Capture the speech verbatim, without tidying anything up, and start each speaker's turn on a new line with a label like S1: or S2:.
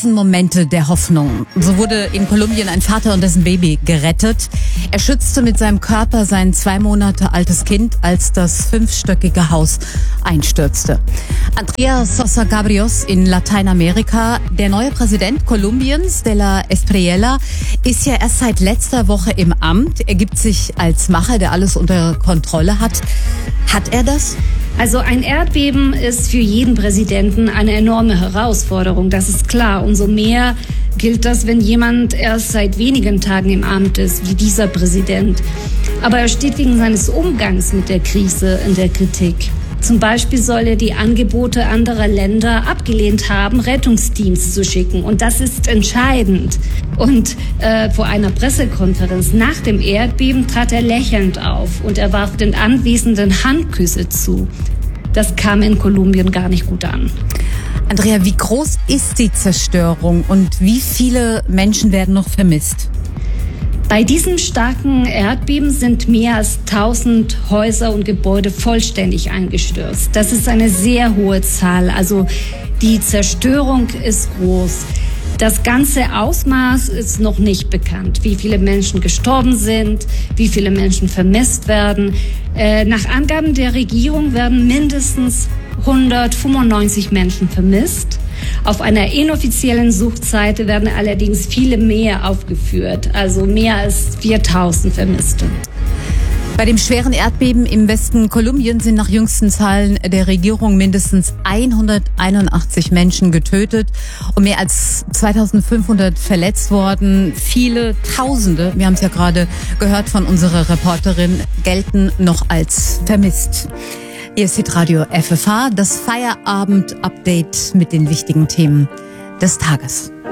S1: Momente der Hoffnung. So wurde in Kolumbien ein Vater und dessen Baby gerettet. Er schützte mit seinem Körper sein zwei Monate altes Kind, als das fünfstöckige Haus einstürzte. Andrea Sosa Gabrios in Lateinamerika, der neue Präsident Kolumbiens, de la Espriella, ist ja erst seit letzter Woche im Amt. Er gibt sich als Macher, der alles unter Kontrolle hat. Hat er das?
S2: Also ein Erdbeben ist für jeden Präsidenten eine enorme Herausforderung, das ist klar. Umso mehr gilt das, wenn jemand erst seit wenigen Tagen im Amt ist, wie dieser Präsident. Aber er steht wegen seines Umgangs mit der Krise in der Kritik. Zum Beispiel soll er die Angebote anderer Länder abgelehnt haben, Rettungsteams zu schicken. Und das ist entscheidend. Und äh, vor einer Pressekonferenz nach dem Erdbeben trat er lächelnd auf und er warf den Anwesenden Handküsse zu. Das kam in Kolumbien gar nicht gut an.
S1: Andrea, wie groß ist die Zerstörung und wie viele Menschen werden noch vermisst?
S2: Bei diesem starken Erdbeben sind mehr als tausend Häuser und Gebäude vollständig eingestürzt. Das ist eine sehr hohe Zahl. Also die Zerstörung ist groß. Das ganze Ausmaß ist noch nicht bekannt, wie viele Menschen gestorben sind, wie viele Menschen vermisst werden. Äh, nach Angaben der Regierung werden mindestens hundertfünfundneunzig Menschen vermisst. Auf einer inoffiziellen Suchseite werden allerdings viele mehr aufgeführt, also mehr als viertausend Vermisste.
S1: Bei dem schweren Erdbeben im Westen Kolumbiens sind nach jüngsten Zahlen der Regierung mindestens hunderteinundachtzig Menschen getötet und mehr als zweitausendfünfhundert verletzt worden. Viele Tausende, wir haben es ja gerade gehört von unserer Reporterin, gelten noch als vermisst. Hier ist Hitradio F F H, das Feierabend-Update mit den wichtigen Themen des Tages.